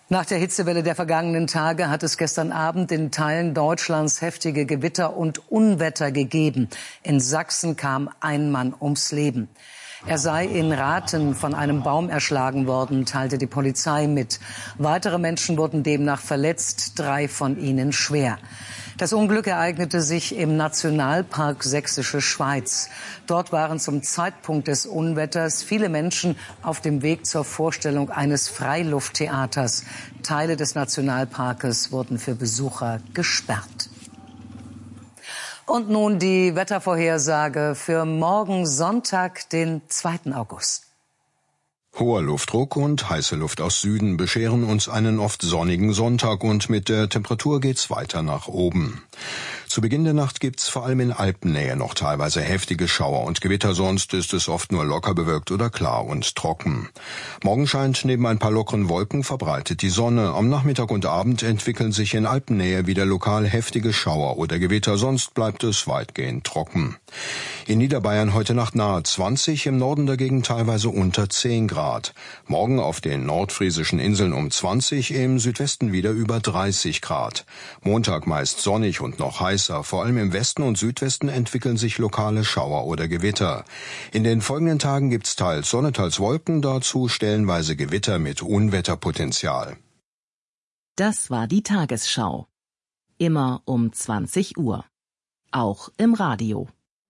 Nach der Hitzewelle der vergangenen Tage hat es gestern Abend in Teilen Deutschlands heftige Gewitter und Unwetter gegeben. In Sachsen kam ein Mann ums Leben. Er sei in Rathen von einem Baum erschlagen worden, teilte die Polizei mit. Weitere Menschen wurden demnach verletzt, 3 von ihnen schwer. Das Unglück ereignete sich im Nationalpark Sächsische Schweiz. Dort waren zum Zeitpunkt des Unwetters viele Menschen auf dem Weg zur Vorstellung eines Freilufttheaters. Teile des Nationalparkes wurden für Besucher gesperrt. Und nun die Wettervorhersage für morgen Sonntag, den 2. August. Hoher Luftdruck und heiße Luft aus Süden bescheren uns einen oft sonnigen Sonntag und mit der Temperatur geht's weiter nach oben. Zu Beginn der Nacht gibt's vor allem in Alpennähe noch teilweise heftige Schauer und Gewitter, sonst ist es oft nur locker bewölkt oder klar und trocken. Morgen scheint neben ein paar lockeren Wolken verbreitet die Sonne. Am Nachmittag und Abend entwickeln sich in Alpennähe wieder lokal heftige Schauer oder Gewitter, sonst bleibt es weitgehend trocken. In Niederbayern heute Nacht nahe 20, im Norden dagegen teilweise unter 10 Grad. Morgen auf den nordfriesischen Inseln um 20, im Südwesten wieder über 30 Grad. Montag meist sonnig und noch heißer. Vor allem im Westen und Südwesten entwickeln sich lokale Schauer oder Gewitter. In den folgenden Tagen gibt's teils Sonne, teils Wolken, dazu stellenweise Gewitter mit Unwetterpotenzial. Das war die Tagesschau. Immer um 20 Uhr. Auch im Radio.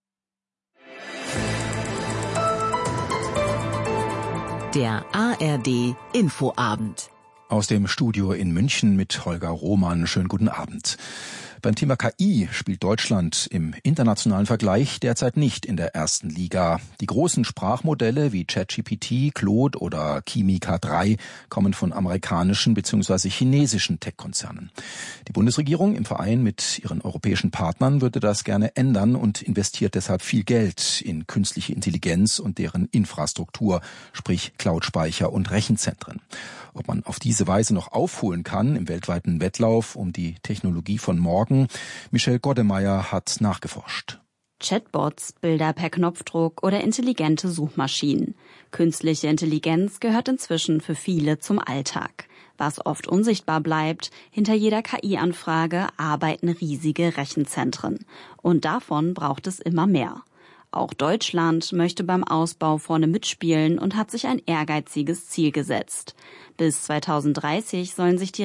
Der ARD Infoabend. Aus dem Studio in München mit Holger Roman. Schönen guten Abend. Beim Thema KI spielt Deutschland im internationalen Vergleich derzeit nicht in der ersten Liga. Die großen Sprachmodelle wie ChatGPT, Claude oder Kimi K3 kommen von amerikanischen bzw. chinesischen Tech-Konzernen. Die Bundesregierung im Verein mit ihren europäischen Partnern würde das gerne ändern und investiert deshalb viel Geld in künstliche Intelligenz und deren Infrastruktur, sprich Cloud-Speicher und Rechenzentren. Ob man auf diese Weise noch aufholen kann im weltweiten Wettlauf um die Technologie von morgen, Michelle Goddemeyer hat nachgeforscht. Chatbots, Bilder per Knopfdruck oder intelligente Suchmaschinen. Künstliche Intelligenz gehört inzwischen für viele zum Alltag. Was oft unsichtbar bleibt, hinter jeder KI-Anfrage arbeiten riesige Rechenzentren. Und davon braucht es immer mehr. Auch Deutschland möchte beim Ausbau vorne mitspielen und hat sich ein ehrgeiziges Ziel gesetzt. Bis 2030 sollen sich die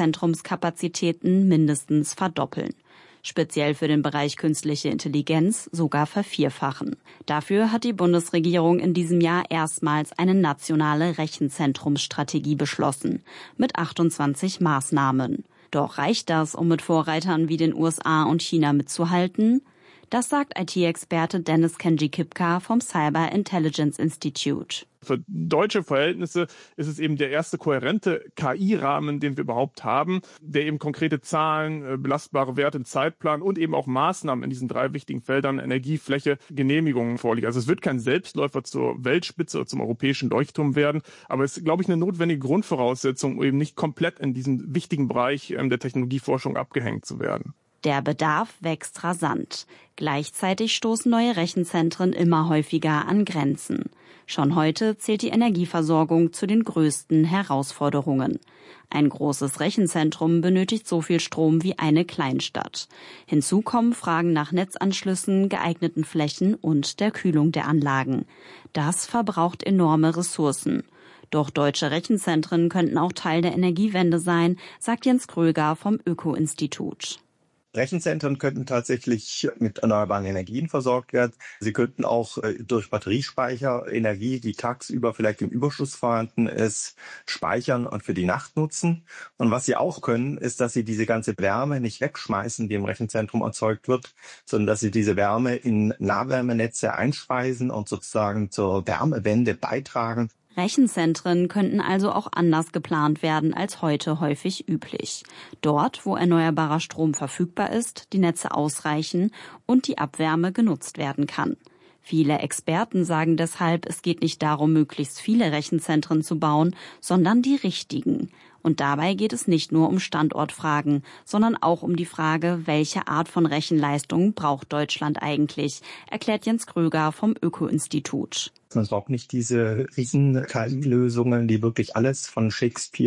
Rechenzentrumskapazitäten mindestens verdoppeln. Speziell für den Bereich künstliche Intelligenz sogar vervierfachen. Dafür hat die Bundesregierung in diesem Jahr erstmals eine nationale Rechenzentrumsstrategie beschlossen, mit 28 Maßnahmen. Doch reicht das, um mit Vorreitern wie den USA und China mitzuhalten? Das sagt IT-Experte Dennis Kenji-Kipka vom Cyber Intelligence Institute. Für deutsche Verhältnisse ist es eben der erste kohärente KI-Rahmen, den wir überhaupt haben, der eben konkrete Zahlen, belastbare Werte, Zeitplan und eben auch Maßnahmen in diesen 3 wichtigen Feldern Energie, Fläche, Genehmigungen vorliegen. Also es wird kein Selbstläufer zur Weltspitze oder zum europäischen Leuchtturm werden, aber es ist, glaube ich, eine notwendige Grundvoraussetzung, um eben nicht komplett in diesem wichtigen Bereich der Technologieforschung abgehängt zu werden. Der Bedarf wächst rasant. Gleichzeitig stoßen neue Rechenzentren immer häufiger an Grenzen. Schon heute zählt die Energieversorgung zu den größten Herausforderungen. Ein großes Rechenzentrum benötigt so viel Strom wie eine Kleinstadt. Hinzu kommen Fragen nach Netzanschlüssen, geeigneten Flächen und der Kühlung der Anlagen. Das verbraucht enorme Ressourcen. Doch deutsche Rechenzentren könnten auch Teil der Energiewende sein, sagt Jens Kröger vom Öko-Institut. Rechenzentren könnten tatsächlich mit erneuerbaren Energien versorgt werden. Sie könnten auch durch Batteriespeicher Energie, die tagsüber vielleicht im Überschuss vorhanden ist, speichern und für die Nacht nutzen. Und was sie auch können, ist, dass sie diese ganze Wärme nicht wegschmeißen, die im Rechenzentrum erzeugt wird, sondern dass sie diese Wärme in Nahwärmenetze einspeisen und sozusagen zur Wärmewende beitragen. Rechenzentren könnten also auch anders geplant werden als heute häufig üblich. Dort, wo erneuerbarer Strom verfügbar ist, die Netze ausreichen und die Abwärme genutzt werden kann. Viele Experten sagen deshalb, es geht nicht darum, möglichst viele Rechenzentren zu bauen, sondern die richtigen. Und dabei geht es nicht nur um Standortfragen, sondern auch um die Frage, welche Art von Rechenleistung braucht Deutschland eigentlich, erklärt Jens Kröger vom Öko-Institut. Man braucht nicht diese riesen KI-Lösungen, die wirklich alles von Shakespeare